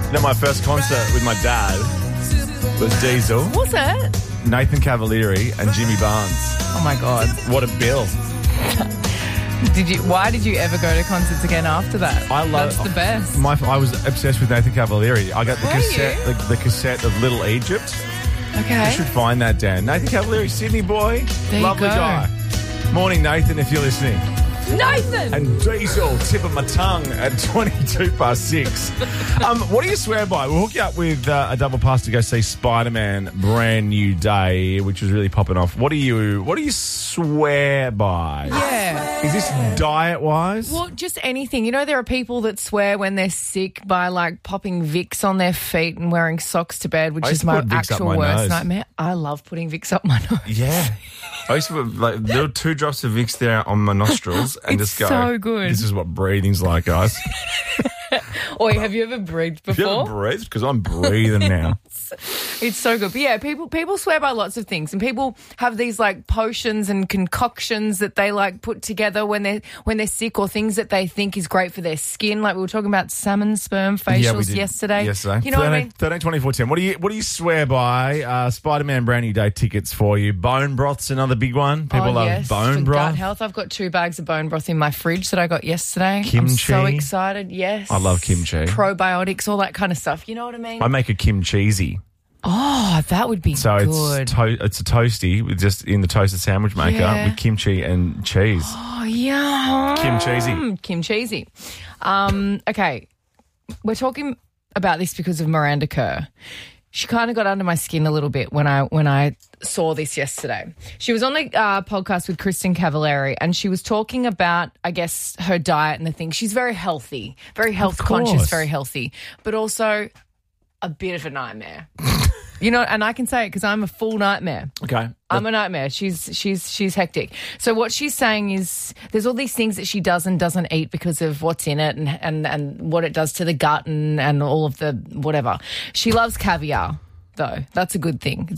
my first concert with my dad was Diesel, Was it? Nathan Cavalieri, and Jimmy Barnes. Oh my God. What a bill. Why did you ever go to concerts again after that? That's the best. I was obsessed with Nathan Cavalieri. I got the Were cassette, you? the cassette of Little Egypt. Okay. You should find that, Dan. Nathan Cavalieri, Sydney boy, There you lovely go. guy. Morning, Nathan, if you're listening. Nathan! And Diesel, tip of my tongue at 22 past 6. What do you swear by? We'll hook you up with a double pass to go see Spider-Man Brand New Day, which was really popping off. What do you swear by? Yeah. Is this diet-wise? Well, just anything. You know, there are people that swear when they're sick by, like, popping Vicks on their feet and wearing socks to bed, which I used is to my put Vicks up actual my worst nose. nightmare. I love putting Vicks up my nose. Yeah. I used to put, there were 2 drops of Vicks there on my nostrils and It's just go, so good. This is what breathing's like, guys. Or have you ever breathed Have you ever before? breathed? Because I'm breathing now. It's so good. But yeah, people swear by lots of things, and people have these like potions and concoctions that they like put together when they're sick, or things that they think is great for their skin. Like we were talking about salmon sperm facials yesterday. Yesterday. You know what I mean? 13, 24, 10. What do you swear by? Spider-Man Brand New Day tickets for you. Bone broth's another big one. People love yes, bone for broth. gut health. I've got 2 bags of bone broth in my fridge that I got yesterday. Kimchi. I'm so excited. Yes. I love kimchi. Probiotics, all that kind of stuff. You know what I mean? I make a kimcheesy. Oh, that would be So good. it's a toasty with just in the toasted sandwich maker Yeah. with kimchi and cheese. Oh, yeah. Kimcheesy. Kimcheesy. Okay. We're talking about this because of Miranda Kerr. She kind of got under my skin a little bit when I saw this yesterday. She was on the podcast with Kristen Cavallari, and she was talking about, I guess, her diet and the things. She's very healthy, very health conscious, course. very healthy, but also a bit of a nightmare. You know, and I can say it because I'm a full nightmare. Okay. I'm a nightmare. She's hectic. So what she's saying is there's all these things that she does and doesn't eat because of what's in it and what it does to the gut and all of the whatever. She loves caviar, though. That's a good thing.